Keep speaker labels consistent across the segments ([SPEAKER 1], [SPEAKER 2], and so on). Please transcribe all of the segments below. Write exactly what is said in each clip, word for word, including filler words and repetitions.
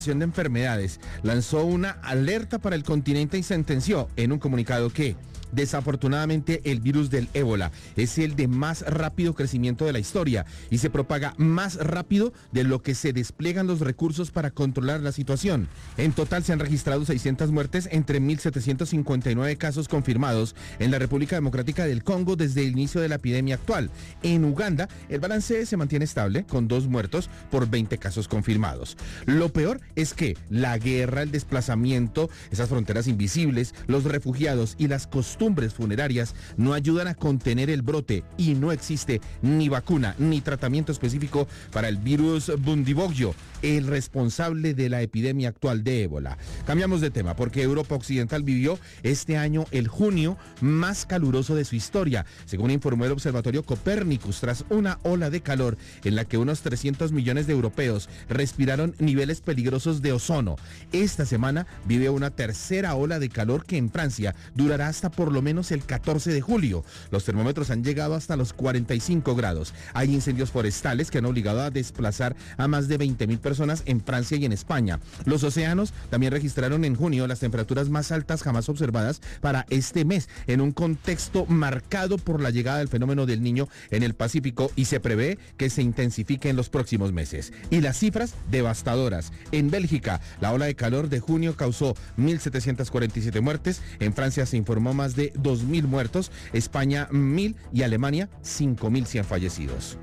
[SPEAKER 1] de Enfermedades lanzó una alerta para el continente y sentenció en un comunicado que desafortunadamente el virus del ébola es el de más rápido crecimiento de la historia y se propaga más rápido de lo que se despliegan los recursos para controlar la situación. En total se han registrado seiscientas muertes entre mil setecientos cincuenta y nueve casos confirmados en la República Democrática del Congo desde el inicio de la epidemia actual. En Uganda el balance se mantiene estable con dos muertos por veinte casos confirmados. Lo peor es que la guerra, el desplazamiento, esas fronteras invisibles, los refugiados y las costumbres funerarias no ayudan a contener el brote y no existe ni vacuna ni tratamiento específico para el virus Bundibugyo, el responsable de la epidemia actual de ébola. Cambiamos de tema porque Europa Occidental vivió este año el junio más caluroso de su historia, según informó el Observatorio Copérnicus, tras una ola de calor en la que unos trescientos millones de europeos respiraron niveles peligrosos de ozono. Esta semana vive una tercera ola de calor que en Francia durará hasta por lo menos el catorce de julio. Los termómetros han llegado hasta los cuarenta y cinco grados. Hay incendios forestales que han obligado a desplazar a más de veinte mil personas en Francia y en España. Los océanos también registraron en junio las temperaturas más altas jamás observadas para este mes, en un contexto marcado por la llegada del fenómeno del Niño en el Pacífico, y se prevé que se intensifique en los próximos meses. Y las cifras devastadoras. En Bélgica, la ola de calor de junio causó mil setecientas cuarenta y siete muertes. En Francia se informó más de dos mil muertos, España mil y Alemania cinco mil cien fallecidos.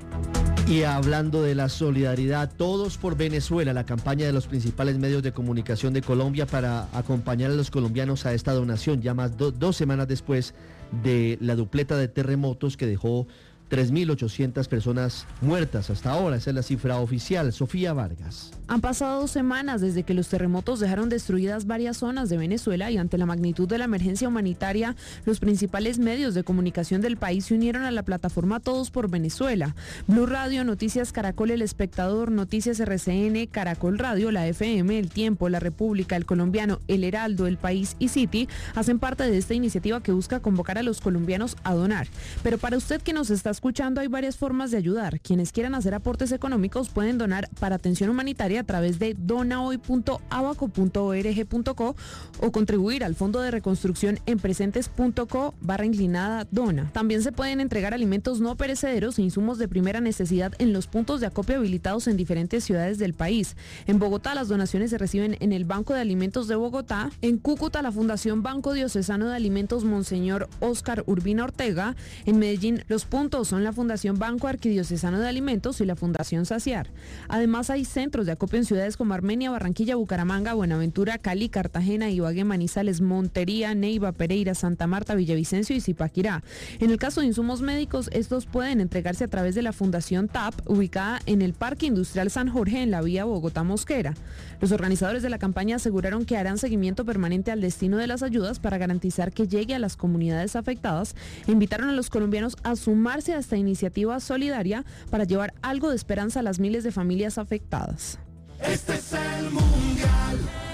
[SPEAKER 2] Y hablando de la solidaridad, Todos por Venezuela, la campaña de los principales medios de comunicación de Colombia para acompañar a los colombianos a esta donación, ya más do, dos semanas después de la dupleta de terremotos que dejó tres mil ochocientas personas muertas hasta ahora. Esa es la cifra oficial. Sofía Vargas.
[SPEAKER 3] Han pasado dos semanas desde que los terremotos dejaron destruidas varias zonas de Venezuela y ante la magnitud de la emergencia humanitaria, los principales medios de comunicación del país se unieron a la plataforma Todos por Venezuela. Blue Radio, Noticias Caracol, El Espectador, Noticias R C N, Caracol Radio, La F M, El Tiempo, La República, El Colombiano, El Heraldo, El País y City hacen parte de esta iniciativa que busca convocar a los colombianos a donar. Pero para usted que nos está escuchando, hay varias formas de ayudar. Quienes quieran hacer aportes económicos pueden donar para atención humanitaria a través de donahoy punto abaco punto org punto co o contribuir al Fondo de Reconstrucción en presentes punto co barra inclinada dona. También se pueden entregar alimentos no perecederos e insumos de primera necesidad en los puntos de acopio habilitados en diferentes ciudades del país. En Bogotá las donaciones se reciben en el Banco de Alimentos de Bogotá, en Cúcuta la Fundación Banco Diocesano de Alimentos Monseñor Óscar Urbina Ortega, en Medellín los puntos son la Fundación Banco Arquidiocesano de Alimentos y la Fundación Saciar. Además hay centros de acopio en ciudades como Armenia, Barranquilla, Bucaramanga, Buenaventura, Cali, Cartagena, Ibagué, Manizales, Montería, Neiva, Pereira, Santa Marta, Villavicencio y Zipaquirá. En el caso de insumos médicos, estos pueden entregarse a través de la Fundación T A P, ubicada en el Parque Industrial San Jorge en la vía Bogotá-Mosquera. Los organizadores de la campaña aseguraron que harán seguimiento permanente al destino de las ayudas para garantizar que llegue a las comunidades afectadas e invitaron a los colombianos a sumarse a esta iniciativa solidaria para llevar algo de esperanza a las miles de familias afectadas.
[SPEAKER 4] Este es el Mundial.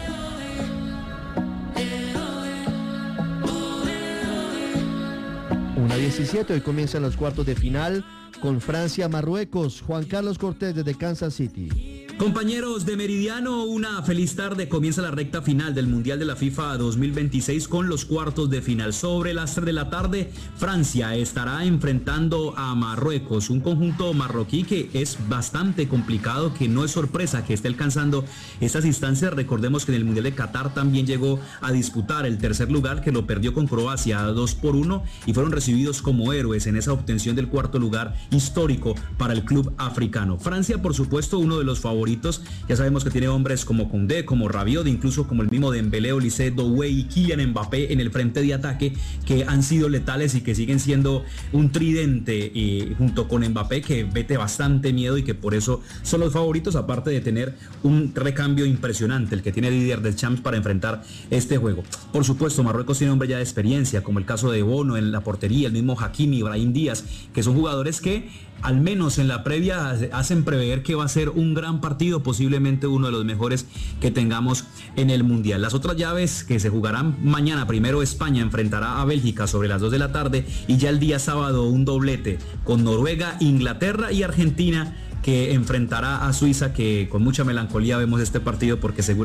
[SPEAKER 2] una diecisiete, hoy comienzan los cuartos de final con Francia-Marruecos. Juan Carlos Cortés desde Kansas City.
[SPEAKER 5] Compañeros de Meridiano, una feliz tarde. Comienza la recta final del Mundial de la FIFA dos mil veintiséis con los cuartos de final. Sobre las tres de la tarde, Francia estará enfrentando a Marruecos, un conjunto marroquí que es bastante complicado, que no es sorpresa que esté alcanzando estas instancias. Recordemos que en el Mundial de Qatar también llegó a disputar el tercer lugar, que lo perdió con Croacia dos por uno y fueron recibidos como héroes en esa obtención del cuarto lugar histórico para el club africano. Francia, por supuesto, uno de los favoritos. Ya sabemos que tiene hombres como Koundé, como Rabiot, incluso como el mismo Dembélé, Olise, Doué y Kylian Mbappé en el frente de ataque, que han sido letales y que siguen siendo un tridente eh, junto con Mbappé, que mete bastante miedo y que por eso son los favoritos, aparte de tener un recambio impresionante, el que tiene Didier Deschamps para enfrentar este juego. Por supuesto, Marruecos tiene hombres ya de experiencia, como el caso de Bono en la portería, el mismo Hakimi, Brahim Díaz, que son jugadores que al menos en la previa hacen prever que va a ser un gran partido, posiblemente uno de los mejores que tengamos en el Mundial. Las otras llaves que se jugarán mañana: primero España enfrentará a Bélgica sobre las dos de la tarde y ya el día sábado un doblete con Noruega, Inglaterra y Argentina, que enfrentará a Suiza, que con mucha melancolía vemos este partido porque seguramente